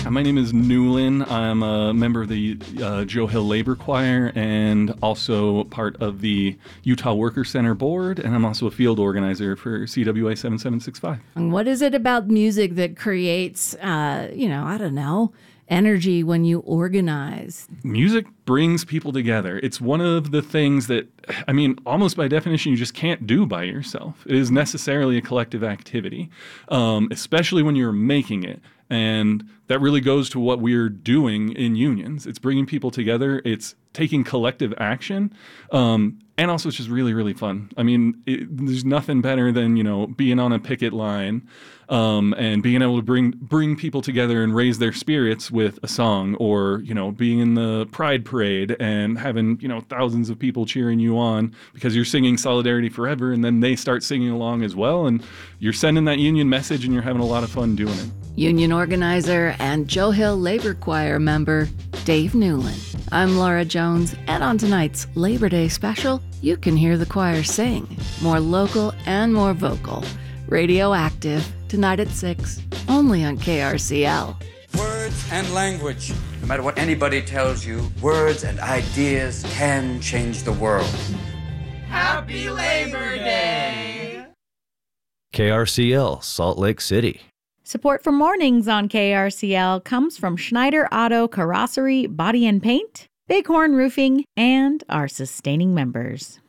My name is Newlin. I'm a member of the Joe Hill Labor Choir and also part of the Utah Worker Center Board, and I'm also a field organizer for CWA 7765. And what is it about music that creates, energy when you organize? Music brings people together. It's one of the things that, almost by definition, you just can't do by yourself. It is necessarily a collective activity, especially when you're making it. And that really goes to what we're doing in unions. It's bringing people together. It's taking collective action. And also it's just really, really fun. There's nothing better than, being on a picket line and being able to bring people together and raise their spirits with a song, or, being in the Pride Parade and having, thousands of people cheering you on because you're singing Solidarity Forever, and then they start singing along as well. And you're sending that union message and you're having a lot of fun doing it. Union organizer and Joe Hill Labor Choir member, Dave Newlin. I'm Laura Jones, and on tonight's Labor Day special, you can hear the choir sing. More local and more vocal. Radioactive, tonight at 6, only on KRCL. Words and language. No matter what anybody tells you, words and ideas can change the world. Happy Labor Day! KRCL, Salt Lake City. Support for mornings on KRCL comes from Schneider Auto Carrossery Body and Paint, Bighorn Roofing, and our sustaining members.